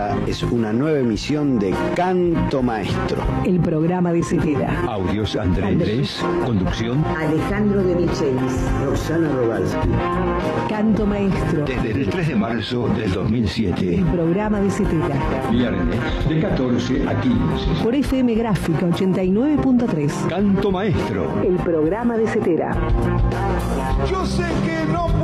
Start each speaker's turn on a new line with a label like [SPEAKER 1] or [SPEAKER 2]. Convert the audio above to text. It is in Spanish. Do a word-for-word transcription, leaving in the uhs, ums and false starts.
[SPEAKER 1] Esta es una nueva emisión de Canto Maestro.
[SPEAKER 2] El programa de Cepeda.
[SPEAKER 3] Audios Andrés Andrés. Conducción
[SPEAKER 4] Alejandro de Michelis.
[SPEAKER 1] Roxana Robalski.
[SPEAKER 2] Canto Maestro.
[SPEAKER 3] Desde el tres de marzo del dos mil siete.
[SPEAKER 2] El programa de Cepeda.
[SPEAKER 3] Viernes de catorce a quince.
[SPEAKER 2] Por F M Gráfica ochenta y nueve punto tres.
[SPEAKER 3] Canto Maestro.
[SPEAKER 2] El programa de Cepeda.
[SPEAKER 5] Yo sé que no